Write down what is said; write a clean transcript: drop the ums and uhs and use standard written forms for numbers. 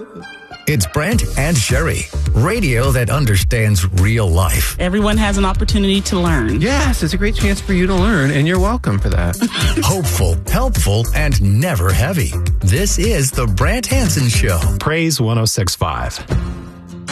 It's Brant and Sherry, radio that understands real life. Everyone has an opportunity to learn. Yes, it's a great chance for you to learn, and you're welcome for that. Hopeful, helpful, and never heavy. This is the Brant Hansen Show. Praise 106.5.